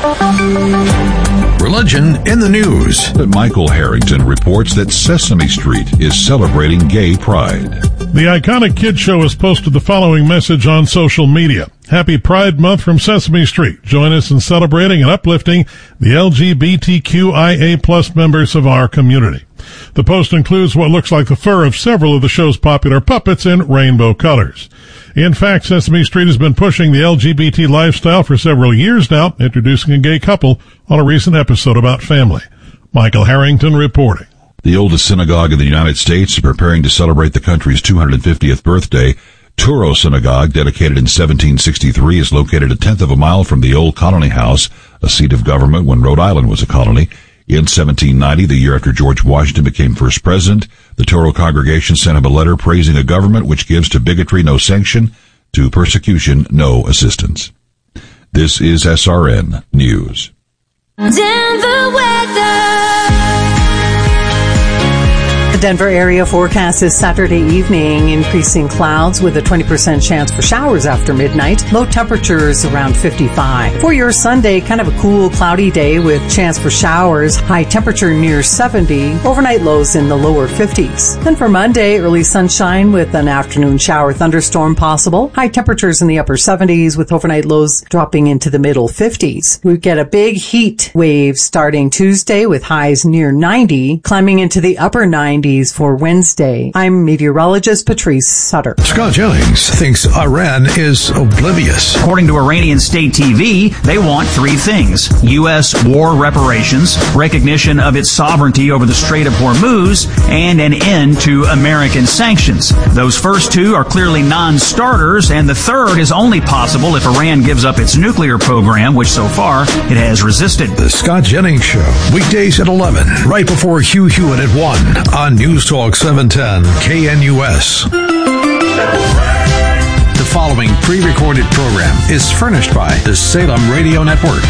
Religion in the news. Michael Harrington reports that Sesame Street is celebrating gay pride. The iconic kids show has posted the following message on social media. Happy Pride Month from Sesame Street. Join us in celebrating and uplifting the LGBTQIA plus members of our community. The post includes what looks like the fur of several of the show's popular puppets in rainbow colors. In fact, Sesame Street has been pushing the LGBT lifestyle for several years now, introducing a gay couple on a recent episode about family. Michael Harrington reporting. The oldest synagogue in the United States is preparing to celebrate the country's 250th birthday. Touro Synagogue, dedicated in 1763, is located a tenth of a mile from the old Colony House, a seat of government when Rhode Island was a colony. In 1790, the year after George Washington became first president, the Touro congregation sent him a letter praising a government which gives to bigotry no sanction, to persecution no assistance. This is SRN News. Denver weather. The Denver area forecast is Saturday evening, increasing clouds with a 20% chance for showers after midnight. Low temperatures around 55. For your Sunday, kind of a cool, cloudy day with chance for showers. High temperature near 70. Overnight lows in the lower 50s. Then for Monday, early sunshine with an afternoon shower thunderstorm possible. High temperatures in the upper 70s with overnight lows dropping into the middle 50s. We get a big heat wave starting Tuesday with highs near 90, climbing into the upper 90s for Wednesday. I'm meteorologist Patrice Sutter. Scott Jennings thinks Iran is oblivious. According to Iranian state TV, they want three things: U.S. war reparations, recognition of its sovereignty over the Strait of Hormuz, and an end to American sanctions. Those first two are clearly non-starters, and the third is only possible if Iran gives up its nuclear program, which so far it has resisted. The Scott Jennings Show, weekdays at 11, right before Hugh Hewitt at 1 on News Talk 710 KNUS. The following pre-recorded program is furnished by the Salem Radio Network.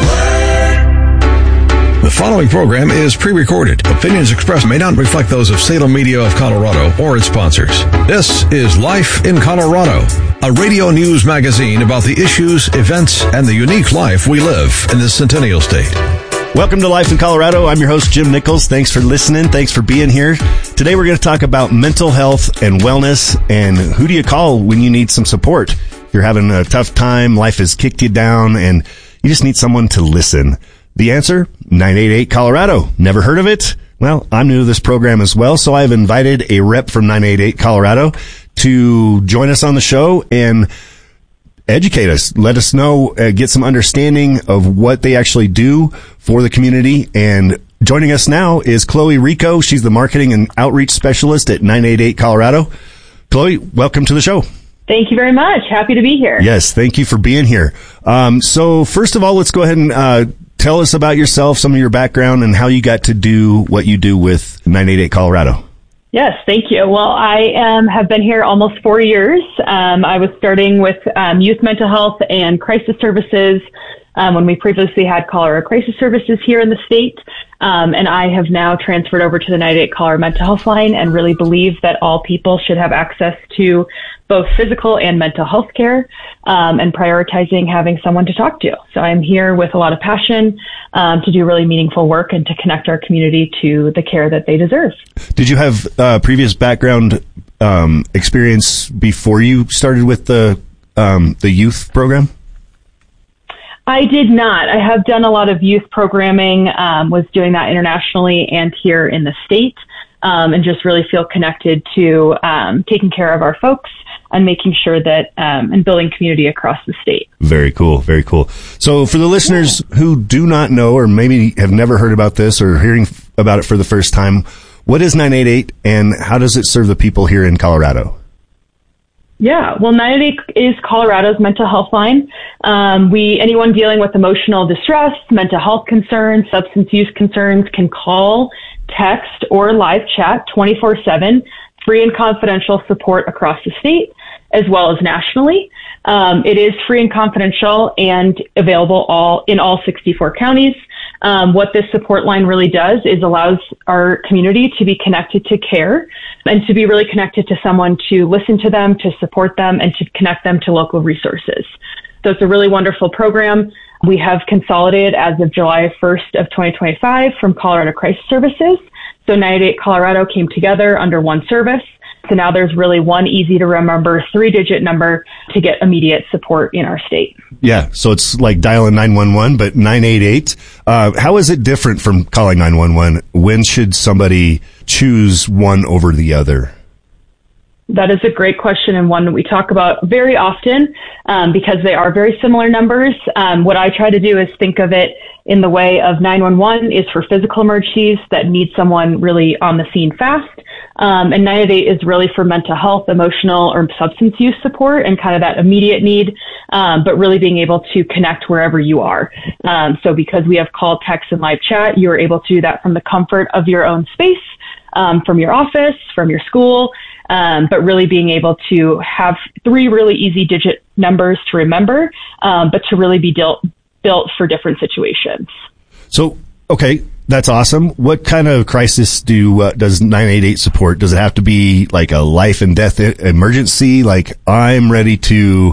The following program is pre-recorded. Opinions expressed may not reflect those of Salem Media of Colorado or its sponsors. This is Life in Colorado, a radio news magazine about the issues, events, and the unique life we live in the Centennial State. Welcome to Life in Colorado. I'm your host, Jim Nichols. Thanks for listening. Thanks for being here. Today we're going to talk about mental health and wellness, and who do you call when you need some support? If you're having a tough time, life has kicked you down, and you just need someone to listen. The answer? 988 Colorado. Never heard of it? Well, I'm new to this program as well, so I've invited a rep from 988 Colorado to join us on the show and educate us, let us know, get some understanding of what they actually do for the community. And joining us now is Chloe Rico. She's the marketing and outreach specialist at 988 Colorado. Chloe, welcome to the show. Thank you very much. Happy to be here. Yes, thank you for being here. So first of all, let's go ahead and tell us about yourself, some of your background, and how you got to do what you do with 988 Colorado. Yes, thank you. Well, I have been here almost 4 years. I was starting with youth mental health and crisis services when we previously had Colorado Crisis Services here in the state. And I have now transferred over to the 988 Colorado Mental Health Line and really believe that all people should have access to both physical and mental health care, and prioritizing having someone to talk to. So I'm here with a lot of passion to do really meaningful work and to connect our community to the care that they deserve. Did you have previous background experience before you started with the youth program? I did not. I have done a lot of youth programming, was doing that internationally and here in the state, and just really feel connected to taking care of our folks and making sure that and building community across the state. Very cool. Very cool. So for the listeners who do not know or maybe have never heard about this or hearing about it for the first time, what is 988 and how does it serve the people here in Colorado? Yeah, well, 988 is Colorado's mental health line. Anyone dealing with emotional distress, mental health concerns, substance use concerns can call, text, or live chat 24/7, free and confidential support across the state as well as nationally. It is free and confidential and available in all 64 counties. What this support line really does is allows our community to be connected to care and to be really connected to someone to listen to them, to support them, and to connect them to local resources. So it's a really wonderful program. We have consolidated as of July 1st of 2025 from Colorado Crisis Services. So 988 Colorado came together under one service. So now there's really one easy to remember 3-digit number to get immediate support in our state. Yeah. So it's like dialing 911, but 988. How is it different from calling 911? When should somebody choose one over the other? That is a great question, and one that we talk about very often because they are very similar numbers. What I try to do is think of it in the way of 911 is for physical emergencies that need someone really on the scene fast. And 988 is really for mental health, emotional, or substance use support and kind of that immediate need, but really being able to connect wherever you are. So because we have call, text, and live chat, you are able to do that from the comfort of your own space, from your office, from your school, but really being able to have 3 really easy digit numbers to remember, but to really be built for different situations. So, okay, that's awesome. What kind of crisis does 988 support? Does it have to be like a life and death emergency? Like I'm ready to,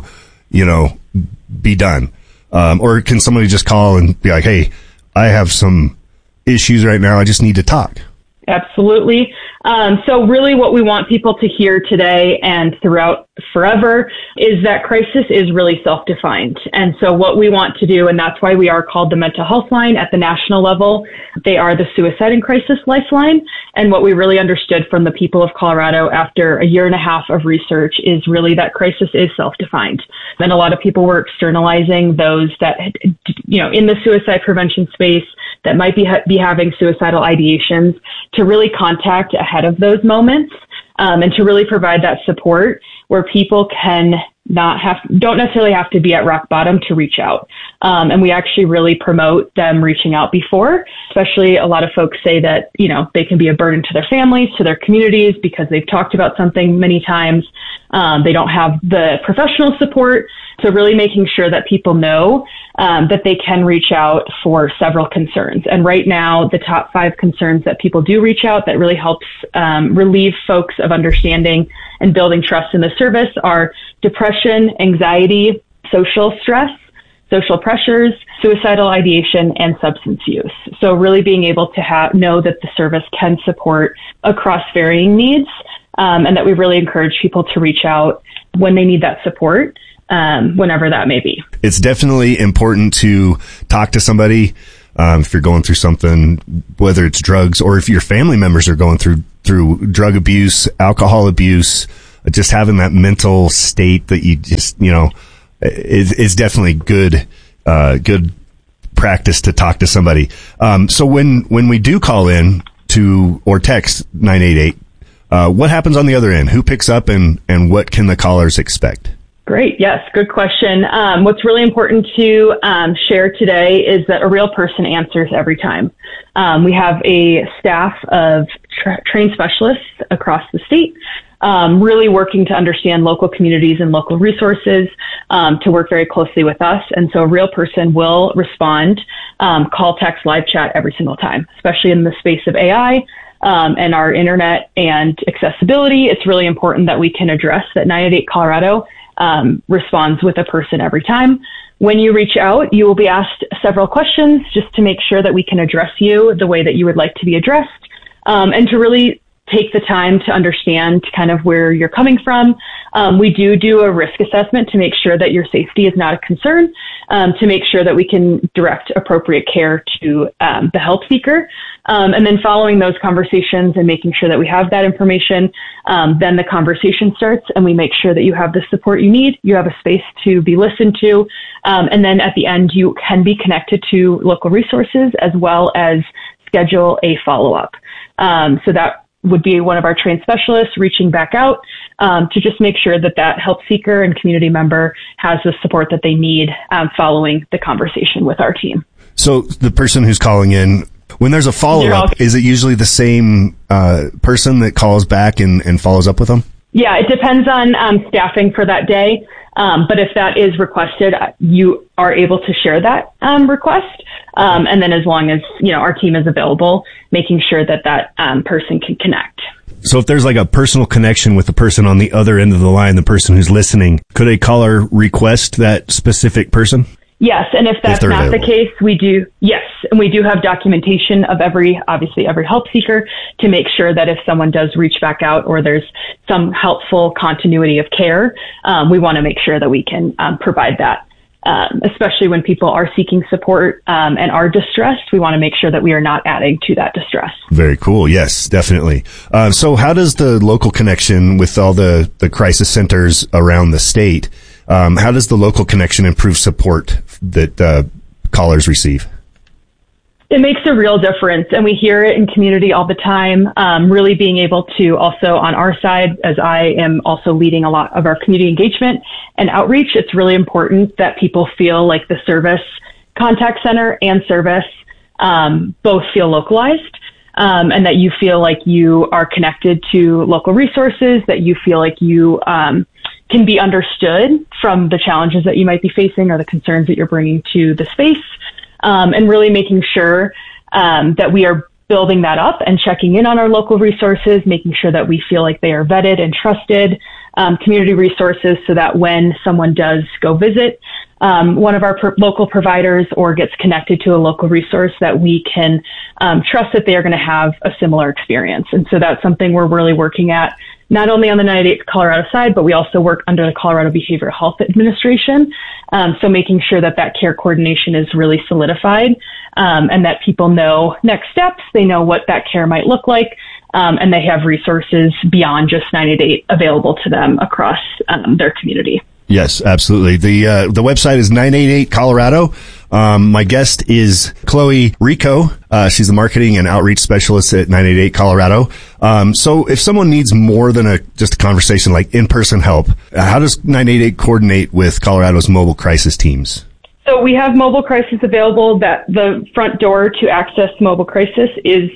be done. Or can somebody just call and be like, hey, I have some issues right now. I just need to talk. Absolutely. So really what we want people to hear today and throughout forever is that crisis is really self-defined. And so what we want to do, and that's why we are called the Mental Health Line at the national level, they are the Suicide and Crisis Lifeline. And what we really understood from the people of Colorado after a year and a half of research is really that crisis is self-defined. And a lot of people were externalizing those that, in the suicide prevention space that might be having suicidal ideations to really contact ahead of those moments, and to really provide that support where people don't necessarily have to be at rock bottom to reach out. And we actually really promote them reaching out before, especially a lot of folks say that, they can be a burden to their families, to their communities because they've talked about something many times. They don't have the professional support. So really making sure that people know that they can reach out for several concerns. And right now, the top 5 concerns that people do reach out that really helps relieve folks of understanding and building trust in the service are depression, anxiety, social stress, social pressures, suicidal ideation, and substance use. So really being able to know that the service can support across varying needs, and that we really encourage people to reach out when they need that support. Whenever that may be. It's definitely important to talk to somebody if you're going through something, whether it's drugs or if your family members are going through drug abuse, alcohol abuse, just having that mental state that you just, is definitely good practice to talk to somebody. So when we do call in or text 988, what happens on the other end? Who picks up and what can the callers expect? Great. Yes. Good question. What's really important to share today is that a real person answers every time. We have a staff of trained specialists across the state, really working to understand local communities and local resources, to work very closely with us. And so a real person will respond, call, text, live chat every single time, especially in the space of AI. And our internet and accessibility. It's really important that we can address that 988 Colorado responds with a person every time. When you reach out, you will be asked several questions just to make sure that we can address you the way that you would like to be addressed, and to really take the time to understand kind of where you're coming from. We do a risk assessment to make sure that your safety is not a concern, to make sure that we can direct appropriate care to the help seeker. And then following those conversations and making sure that we have that information, then the conversation starts and we make sure that you have the support you need, you have a space to be listened to, and then at the end you can be connected to local resources as well as schedule a follow-up. So that would be one of our trained specialists reaching back out to just make sure that help seeker and community member has the support that they need following the conversation with our team. So the person who's calling in, when there's a follow-up, is it usually the same person that calls back and follows up with them? Yeah, it depends on staffing for that day. But if that is requested, you are able to share that request. And then as long as, our team is available, making sure that person can connect. So if there's like a personal connection with the person on the other end of the line, the person who's listening, could a caller request that specific person? Yes, and if that's not the case, we do have documentation of every health seeker to make sure that if someone does reach back out or there's some helpful continuity of care, we want to make sure that we can provide that. Especially when people are seeking support and are distressed, we want to make sure that we are not adding to that distress. Very cool. Yes, definitely. So how does the local connection with all the crisis centers around the state, how does the local connection improve support that callers receive? It makes a real difference, and we hear it in community all the time. Really being able to also on our side, as I am also leading a lot of our community engagement and outreach, it's really important that people feel like the service contact center and service both feel localized, and that you feel like you are connected to local resources, that you feel like you can be understood from the challenges that you might be facing or the concerns that you're bringing to the space. And really making sure that we are building that up and checking in on our local resources, making sure that we feel like they are vetted and trusted community resources so that when someone does go visit one of our local providers or gets connected to a local resource, that we can trust that they are going to have a similar experience. And so that's something we're really working at, not only on the 98 Colorado side, but we also work under the Colorado Behavioral Health Administration. So making sure that care coordination is really solidified, and that people know next steps, they know what that care might look like, and they have resources beyond just 98 available to them across their community. Yes, absolutely. The website is 988 Colorado. My guest is Chloe Rico. She's the marketing and outreach specialist at 988 Colorado. So if someone needs more than just a conversation, like in-person help, how does 988 coordinate with Colorado's mobile crisis teams? So we have mobile crisis available. That the front door to access mobile crisis is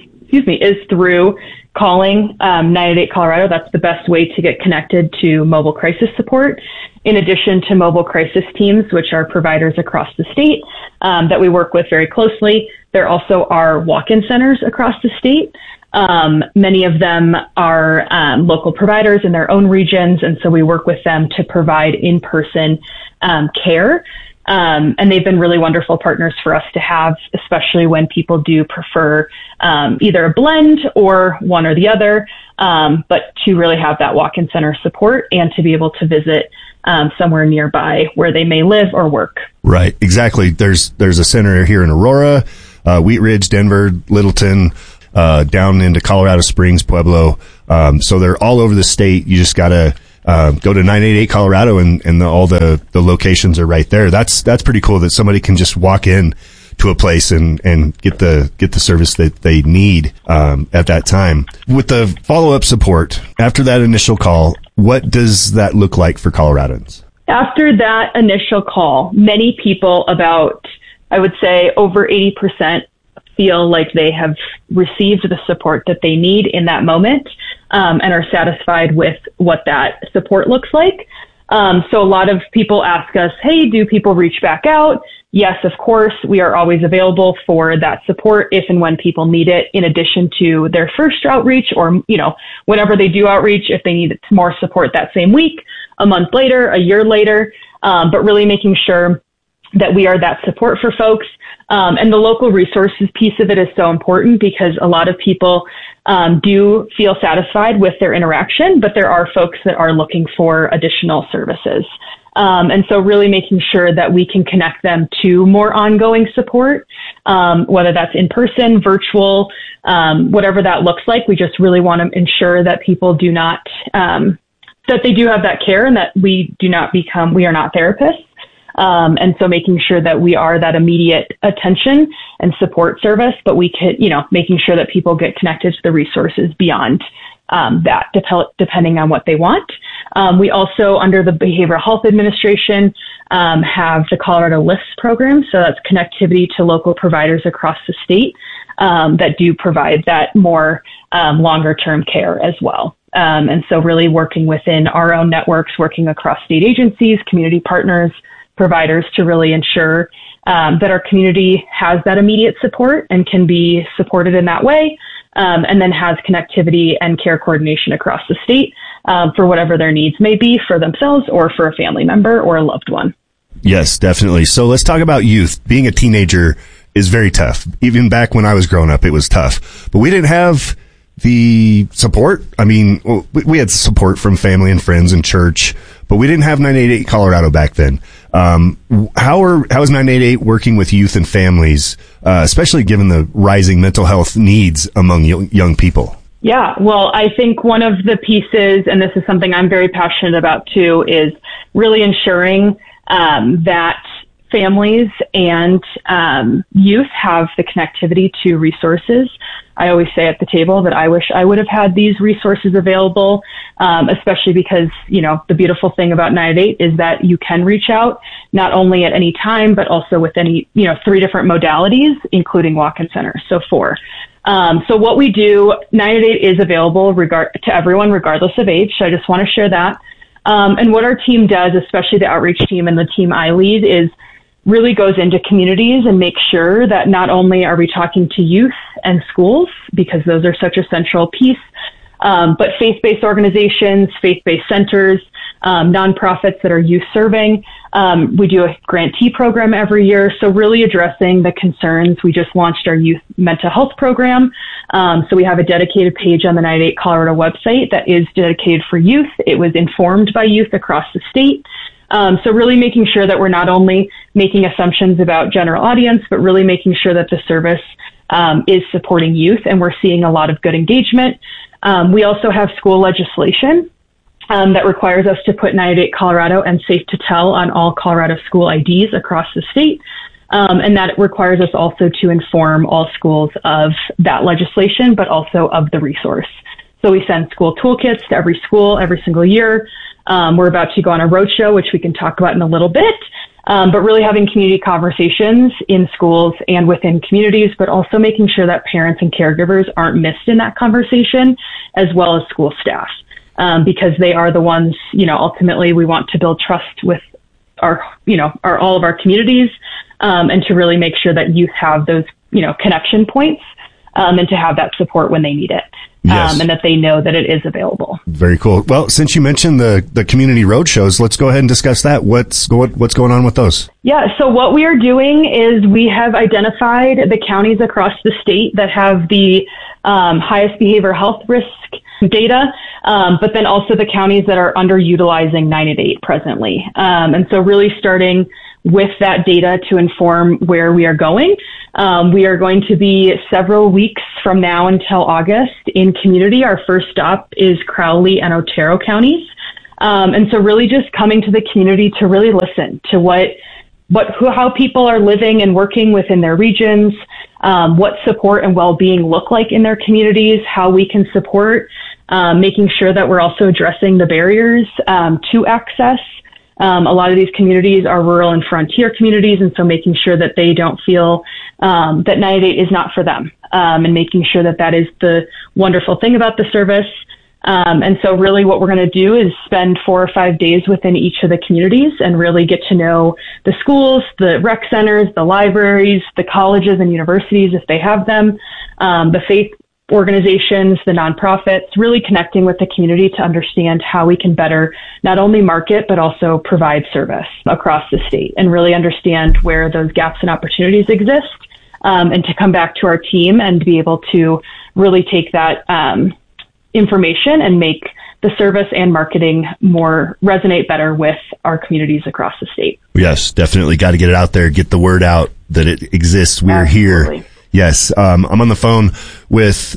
through calling 988 Colorado. That's the best way to get connected to mobile crisis support. In addition to mobile crisis teams, which are providers across the state that we work with very closely, there also are walk-in centers across the state. Many of them are local providers in their own regions, and so we work with them to provide in-person care. And they've been really wonderful partners for us to have, especially when people do prefer either a blend or one or the other, but to really have that walk-in center support and to be able to visit somewhere nearby where they may live or work. Right, exactly. There's a center here in Aurora, Wheat Ridge, Denver, Littleton, down into Colorado Springs, Pueblo. So they're all over the state. You just gotta go to 988 Colorado and all the locations are right there. That's pretty cool that somebody can just walk in to a place and get the service that they need at that time. With the follow-up support after that initial call, what does that look like for Coloradans? After that initial call, many people, about, I would say, over 80%, feel like they have received the support that they need in that moment, and are satisfied with what that support looks like. So a lot of people ask us, hey, do people reach back out? Yes, of course, we are always available for that support if and when people need it, in addition to their first outreach or, whenever they do outreach, if they need more support that same week, a month later, a year later, but really making sure that we are that support for folks. And the local resources piece of it is so important because a lot of people do feel satisfied with their interaction, but there are folks that are looking for additional services. And so really making sure that we can connect them to more ongoing support, whether that's in person, virtual, whatever that looks like. We just really want to ensure that people do not, that they do have that care and that we are not therapists. And so making sure that we are that immediate attention and support service, but we could, making sure that people get connected to the resources beyond that, depending on what they want. We also, under the Behavioral Health Administration, have the Colorado LIFTS program. So that's connectivity to local providers across the state that do provide that more longer term care as well. And so really working within our own networks, working across state agencies, community partners, providers to really ensure that our community has that immediate support and can be supported in that way, and then has connectivity and care coordination across the state for whatever their needs may be for themselves or for a family member or a loved one. Yes, definitely. So let's talk about youth. Being a teenager is very tough. Even back when I was growing up, it was tough. But we didn't have the support. I mean, we had support from family and friends and church, but we didn't have 988 Colorado back then. How is 988 working with youth and families, especially given the rising mental health needs among young people? Yeah, well, I think one of the pieces, and this is something I'm very passionate about too, is really ensuring that families and youth have the connectivity to resources. I always say at the table that I wish I would have had these resources available, especially because, the beautiful thing about 988 is that you can reach out not only at any time, but also with any, 3 different modalities, including walk-in centers. So 4. So what we do, 988 is available to everyone regardless of age. So I just want to share that. And what our team does, especially the outreach team and the team I lead, is really goes into communities and make sure that not only are we talking to youth and schools, because those are such a central piece, but faith-based organizations, faith-based centers, nonprofits that are youth serving. We do a grantee program every year. So really addressing the concerns. We just launched our youth mental health program. So we have a dedicated page on the 988 Colorado website that is dedicated for youth. It was informed by youth across the state. So really making sure that we're not only making assumptions about general audience, but really making sure that the service is supporting youth, and we're seeing a lot of good engagement. We also have school legislation that requires us to put 988 Colorado and Safe to Tell on all Colorado school IDs across the state. And that requires us also to inform all schools of that legislation, but also of the resource. So we send school toolkits to every school every single year. We're about to go on a roadshow, which we can talk about in a little bit, but really having community conversations in schools and within communities, but also making sure that parents and caregivers aren't missed in that conversation, as well as school staff, because they are the ones, ultimately we want to build trust with all of our communities, and to really make sure that youth have those, connection points, and to have that support when they need it. Yes. And that they know that it is available. Very cool. Well, since you mentioned the community road shows, let's go ahead and discuss that. What's going on with those? Yeah. So what we are doing is we have identified the counties across the state that have the highest behavioral health risk data, but then also the counties that are underutilizing 988 presently. And so really starting with that data to inform where we are going. We are going to be several weeks from now until August in community. Our first stop is Crowley and Otero counties. And so really just coming to the community to really listen to how people are living and working within their regions, what support and well-being look like in their communities, how we can support, making sure that we're also addressing the barriers to access. A lot of these communities are rural and frontier communities, and so making sure that they don't feel that 988 is not for them, and making sure that is the wonderful thing about the service. And so really what we're going to do is spend 4 or 5 days within each of the communities and really get to know the schools, the rec centers, the libraries, the colleges and universities, if they have them, the faith organizations, the nonprofits, really connecting with the community to understand how we can better not only market, but also provide service across the state and really understand where those gaps and opportunities exist, and to come back to our team and be able to really take that information and make the service and marketing more resonate better with our communities across the state. Yes, definitely got to get it out there, get the word out that it exists. We're Absolutely. Here. Yes. I'm on the phone with,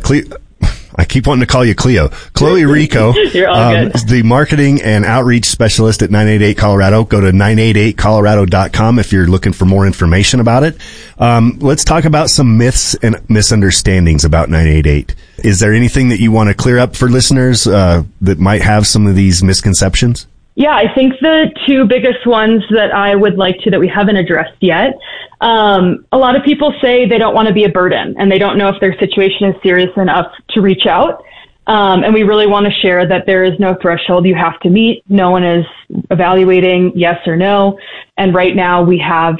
I keep wanting to call you Cleo. Chloe Rico, You're all good. The marketing and outreach specialist at 988 Colorado. Go to 988colorado.com if you're looking for more information about it. Let's talk about some myths and misunderstandings about 988. Is there anything that you want to clear up for listeners that might have some of these misconceptions? Yeah, I think the 2 biggest ones that I would like to, that we haven't addressed yet. A lot of people say they don't want to be a burden and they don't know if their situation is serious enough to reach out. And we really want to share that there is no threshold you have to meet. No one is evaluating yes or no. And right now we have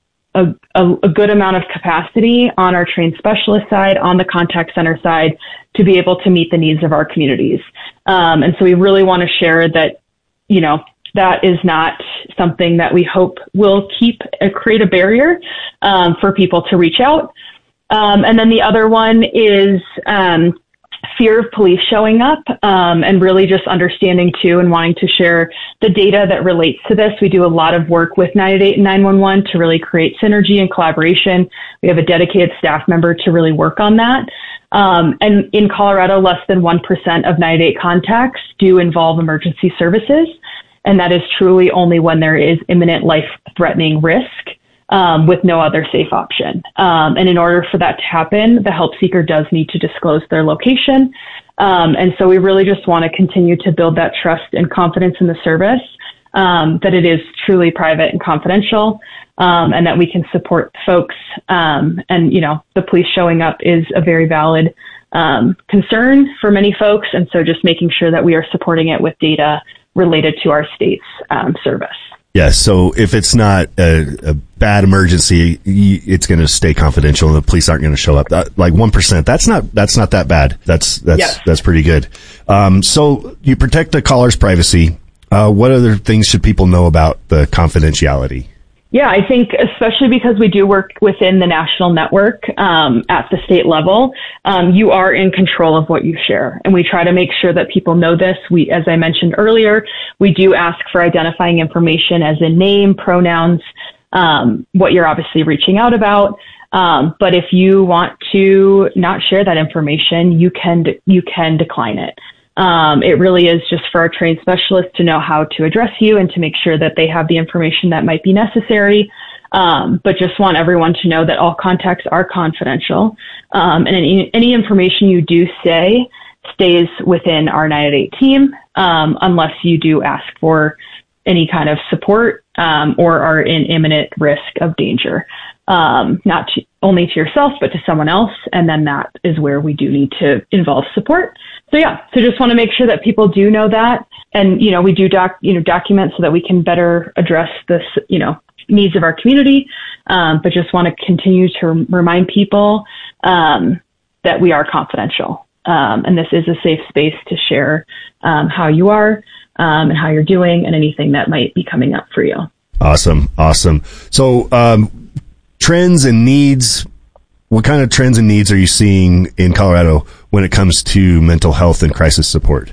a good amount of capacity on our trained specialist side, on the contact center side, to be able to meet the needs of our communities. And so we really want to share that, that is not something that we hope will create a barrier for people to reach out. And then the other one is fear of police showing up, and really just understanding too and wanting to share the data that relates to this. We do a lot of work with 988 and 911 to really create synergy and collaboration. We have a dedicated staff member to really work on that. And in Colorado, less than 1% of 988 contacts do involve emergency services. And that is truly only when there is imminent life-threatening risk, with no other safe option. And in order for that to happen, the help seeker does need to disclose their location. And so we really just want to continue to build that trust and confidence in the service, that it is truly private and confidential, and that we can support folks. And, the police showing up is a very valid concern for many folks. And so just making sure that we are supporting it with data related to our state's service. Yes. So if it's not a bad emergency, it's going to stay confidential, and the police aren't going to show up. Like 1%, that's not that bad. That's pretty good. So you protect the caller's privacy. What other things should people know about the confidentiality? Yeah, I think especially because we do work within the national network at the state level, you are in control of what you share. And we try to make sure that people know this. As I mentioned earlier, we do ask for identifying information as in name, pronouns, what you're obviously reaching out about. But if you want to not share that information, you can decline it. It really is just for our trained specialists to know how to address you and to make sure that they have the information that might be necessary. But just want everyone to know that all contacts are confidential. And any information you do say stays within our 988 team, unless you do ask for any kind of support, or are in imminent risk of danger. Not only to yourself, but to someone else. And then that is where we do need to involve support. So just want to make sure that people do know that. And, we do document so that we can better address this, needs of our community. But just want to continue to remind people, that we are confidential. And this is a safe space to share, how you are, and how you're doing and anything that might be coming up for you. Awesome. So, trends and needs, what kind of trends and needs are you seeing in Colorado when it comes to mental health and crisis support?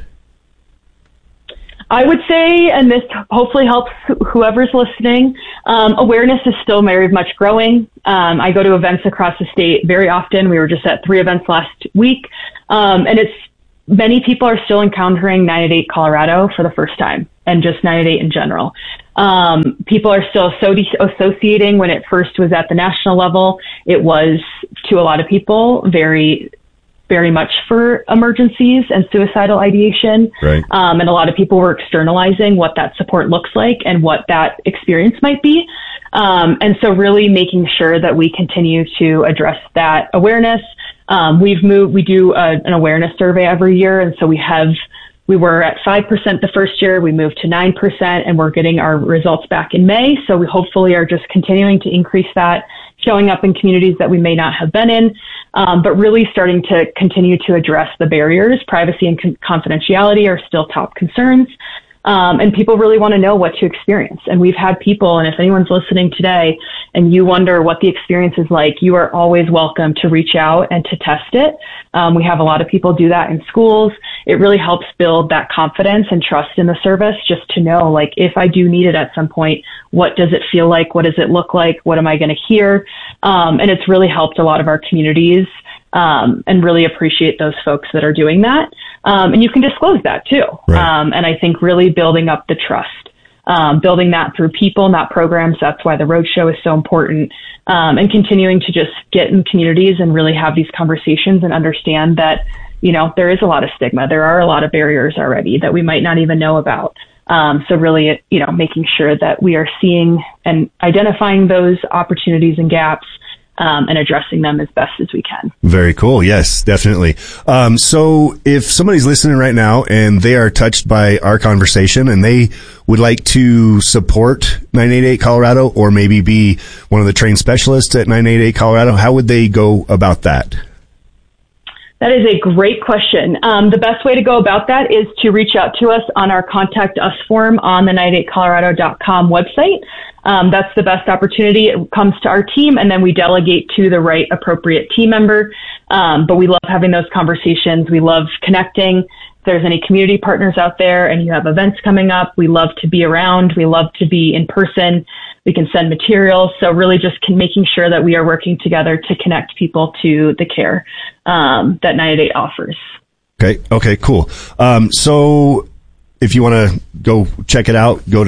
I would say, and this hopefully helps whoever's listening, awareness is still very much growing. I go to events across the state very often. We were just at 3 events last week. And many people are still encountering 988 Colorado for the first time, and just 988 in general. People are still associating when it first was at the national level. It was, to a lot of people, very, very much for emergencies and suicidal ideation. Right. And a lot of people were externalizing what that support looks like and what that experience might be. And so really making sure that we continue to address that awareness. We do an awareness survey every year. And so we were at 5% the first year, we moved to 9%, and we're getting our results back in May. So we hopefully are just continuing to increase that, showing up in communities that we may not have been in, but really starting to continue to address the barriers. Privacy and confidentiality are still top concerns. And people really want to know what to experience. And we've had people, and if anyone's listening today and you wonder what the experience is like, you are always welcome to reach out and to test it. We have a lot of people do that in schools. It really helps build that confidence and trust in the service, just to know, like, if I do need it at some point, what does it feel like? What does it look like? What am I going to hear? And it's really helped a lot of our communities, and really appreciate those folks that are doing that. And you can disclose that too. Right. And I think really building up the trust, building that through people, not programs. That's why the Roadshow is so important. And continuing to just get in communities and really have these conversations and understand that, there is a lot of stigma. There are a lot of barriers already that we might not even know about. So really, making sure that we are seeing and identifying those opportunities and gaps, and addressing them as best as we can. Very cool. Yes, definitely. So if somebody's listening right now and they are touched by our conversation and they would like to support 988 Colorado, or maybe be one of the trained specialists at 988 Colorado, how would they go about that? That is a great question. The best way to go about that is to reach out to us on our Contact Us form on the 98colorado.com website. That's the best opportunity. It comes to our team, and then we delegate to the right appropriate team member. But we love having those conversations. We love connecting. If there's any community partners out there and you have events coming up, we love to be around. We love to be in person. We can send materials. So really just making sure that we are working together to connect people to the care that 988 offers. Okay, cool. So if you want to go check it out, go to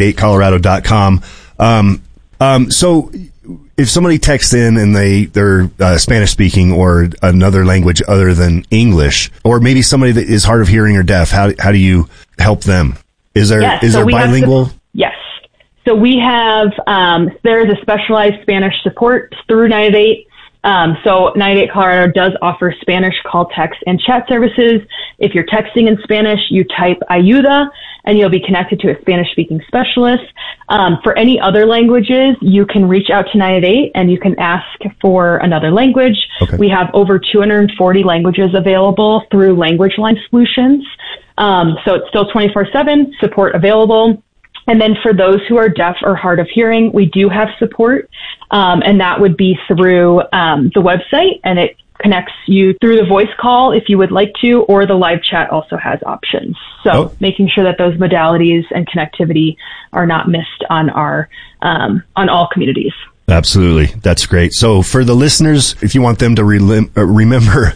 988colorado.com. So if somebody texts in and they're Spanish speaking or another language other than English, or maybe somebody that is hard of hearing or deaf, how do you help them? Is there bilingual? Yes. So we have, there is a specialized Spanish support through 988. So 98 Colorado does offer Spanish call, text, and chat services. If you're texting in Spanish, you type ayuda, and you'll be connected to a Spanish-speaking specialist. For any other languages, you can reach out to 988 and you can ask for another language. Okay. We have over 240 languages available through Language Line Solutions. So it's still 24/7 support available. And then for those who are deaf or hard of hearing, we do have support, and that would be through the website, and it connects you through the voice call if you would like to, or the live chat also has options. So making sure that those modalities and connectivity are not missed on our on all communities. Absolutely. That's great. So for the listeners, if you want them to remember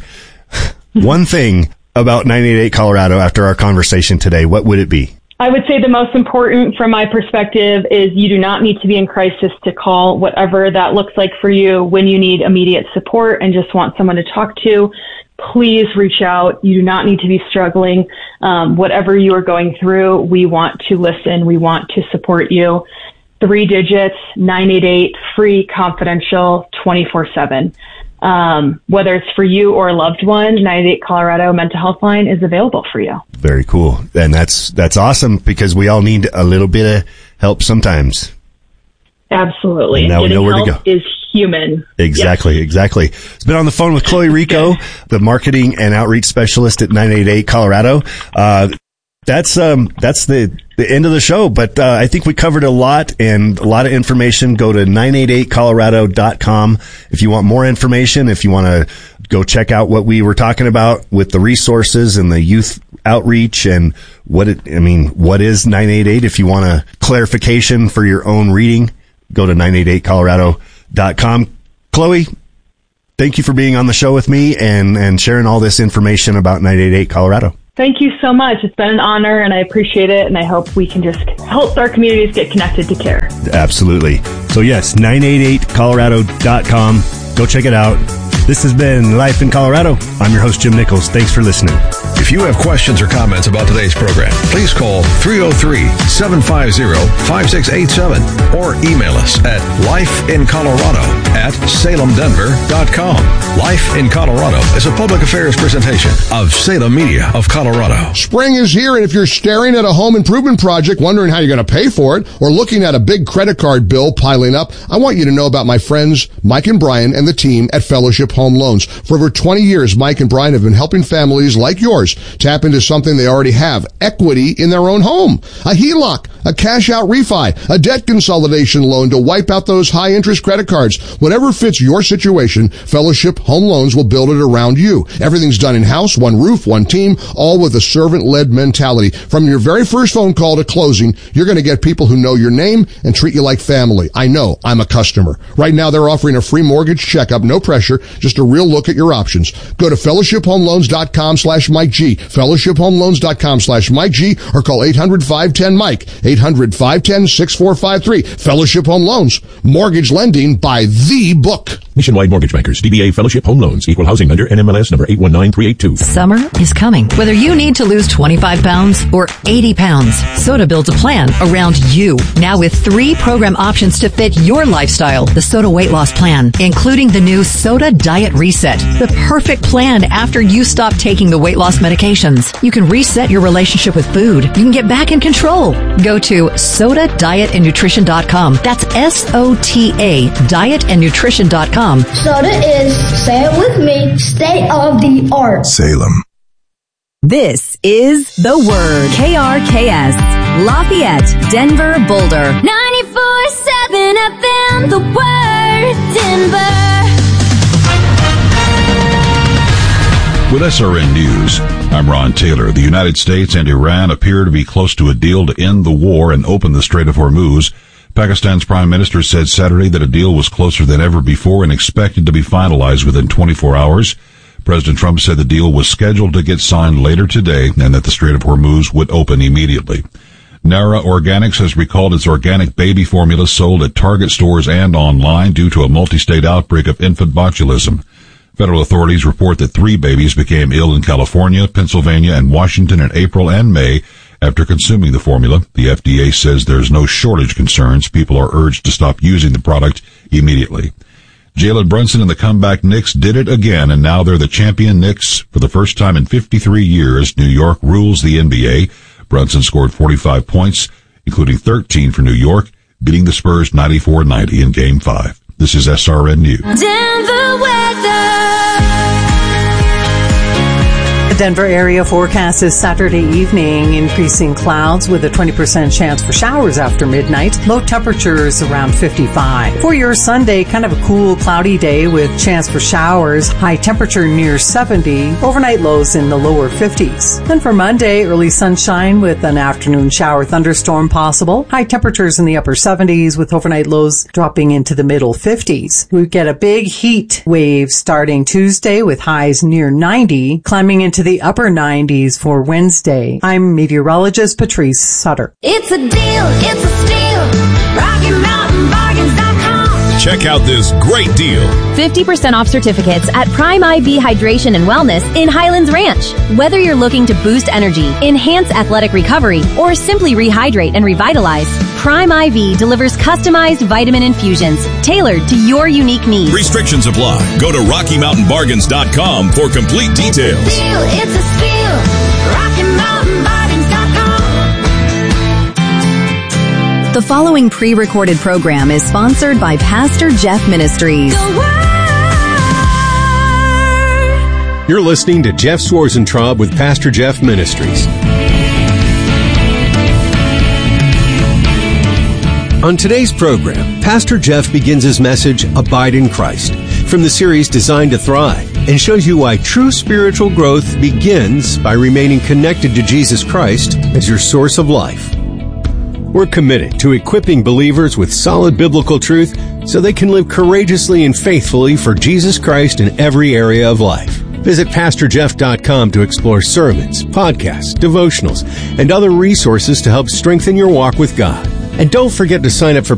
one thing about 988 Colorado after our conversation today, what would it be? I would say the most important from my perspective is you do not need to be in crisis to call, whatever that looks like for you. When you need immediate support and just want someone to talk to, please reach out. You do not need to be struggling. Whatever you are going through, we want to listen. We want to support you. 3 digits, 988, free, confidential, 24/7. Whether it's for you or a loved one, 98 Colorado Mental Health Line is available for you. Very cool. And that's awesome because we all need a little bit of help sometimes. Absolutely. And now we know where to go. Is human. Exactly. Yes. Exactly. It's been on the phone with Chloe Rico, the marketing and outreach specialist at 988 Colorado. That's the end of the show, but I think we covered a lot and a lot of information. Go to 988colorado.com if you want more information, if you want to go check out what we were talking about with the resources and the youth outreach and what is 988. If you want a clarification for your own reading, go to 988colorado.com. Chloe, thank you for being on the show with me and sharing all this information about 988 Colorado. Thank you so much. It's been an honor, and I appreciate it, and I hope we can just help our communities get connected to care. Absolutely. So, yes, 988colorado.com. Go check it out. This has been Life in Colorado. I'm your host, Jim Nichols. Thanks for listening. If you have questions or comments about today's program, please call 303-750-5687 or email us at lifeincolorado@salemdenver.com. Life in Colorado is a public affairs presentation of Salem Media of Colorado. Spring is here, and if you're staring at a home improvement project, wondering how you're going to pay for it, or looking at a big credit card bill piling up, I want you to know about my friends Mike and Brian and the team at Fellowship Home Loans. For over 20 years, Mike and Brian have been helping families like yours tap into something they already have, equity in their own home. A HELOC, a cash-out refi, a debt consolidation loan to wipe out those high-interest credit cards. Whatever fits your situation, Fellowship Home Loans will build it around you. Everything's done in-house, one roof, one team, all with a servant-led mentality. From your very first phone call to closing, you're going to get people who know your name and treat you like family. I know. I'm a customer. Right now, they're offering a free mortgage checkup, no pressure, just a real look at your options. Go to fellowshiphomeloans.com/Mike G, fellowshiphomeloans.com/Mike G, or call 800-510-MIKE, 800-510-6453. Fellowship Home Loans, mortgage lending by the book. Nationwide Mortgage Bankers, DBA Fellowship Home Loans, Equal Housing Lender, NMLS number 819382. Summer is coming. Whether you need to lose 25 pounds or 80 pounds, Soda builds a plan around you. Now with 3 program options to fit your lifestyle. The Soda Weight Loss Plan, including the new Soda Diet Reset, the perfect plan after you stop taking the weight loss medications. You can reset your relationship with food. You can get back in control. Go to SOTA-dietandnutrition.com. That's SOTA, dietandnutrition.com. Soda is, say it with me, state of the art. Salem. This is The Word. KRKS, Lafayette, Denver, Boulder. 94.7 FM, The Word, Denver. With SRN News, I'm Ron Taylor. The United States and Iran appear to be close to a deal to end the war and open the Strait of Hormuz. Pakistan's Prime Minister said Saturday that a deal was closer than ever before and expected to be finalized within 24 hours. President Trump said the deal was scheduled to get signed later today and that the Strait of Hormuz would open immediately. Nara Organics has recalled its organic baby formula sold at Target stores and online due to a multi-state outbreak of infant botulism. Federal authorities report that 3 babies became ill in California, Pennsylvania, and Washington in April and May after consuming the formula. The FDA says there's no shortage concerns. People are urged to stop using the product immediately. Jalen Brunson and the comeback Knicks did it again, and now they're the champion Knicks for the first time in 53 years. New York rules the NBA. Brunson scored 45 points, including 13 for New York, beating the Spurs 94-90 in Game 5. This is SRN News. Denver weather. The Denver area forecast is Saturday evening, increasing clouds with a 20% chance for showers after midnight. Low temperatures around 55. For your Sunday, kind of a cool, cloudy day with chance for showers. High temperature near 70. Overnight lows in the lower 50s. Then for Monday, early sunshine with an afternoon shower thunderstorm possible. High temperatures in the upper 70s with overnight lows dropping into the middle 50s. We get a big heat wave starting Tuesday with highs near 90, climbing into the upper 90s for Wednesday. I'm meteorologist Patrice Sutter. It's a deal, it's a steal. RockyMountainBargains.com. Check out this great deal. 50% off certificates at Prime IV Hydration and Wellness in Highlands Ranch. Whether you're looking to boost energy, enhance athletic recovery, or simply rehydrate and revitalize, Prime IV delivers customized vitamin infusions tailored to your unique needs. Restrictions apply. Go to RockyMountainBargains.com for complete details. Deal, it's a steal. RockyMountainBargains.com. The following pre-recorded program is sponsored by Pastor Jeff Ministries. You're listening to Jeff Swarzentraub with Pastor Jeff Ministries. On today's program, Pastor Jeff begins his message, Abide in Christ, from the series Designed to Thrive, and shows you why true spiritual growth begins by remaining connected to Jesus Christ as your source of life. We're committed to equipping believers with solid biblical truth so they can live courageously and faithfully for Jesus Christ in every area of life. Visit PastorJeff.com to explore sermons, podcasts, devotionals, and other resources to help strengthen your walk with God. And don't forget to sign up for